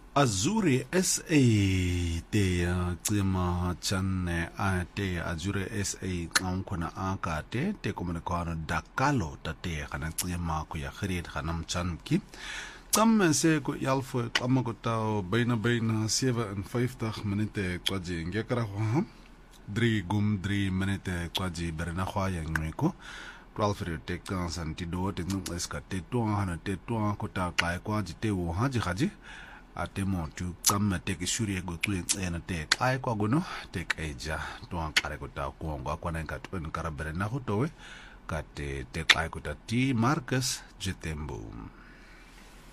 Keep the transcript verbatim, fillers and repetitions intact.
Azure S A te cima channe a te Azure S A xankona aka te te komunikano dakalo tate kana cima ku ya khrid kana mchanki Qamme se ku yalfo qama ku taw bayna bayna sevenenvyftig minute kwaji ngekra ho drie gum drie minute kwaji berna khwaya ngweko twelve te kan santido te nung eska te to hana te to ko ta kai kwaji te wo haji haji ate mo tu qamme te ke shuri go tu ena te kai kwa gono te keja to an kare ko ta ko ngwa kwa na ka to en karabere na ho towe ka te te kai ko ta ti Marcus Jitembu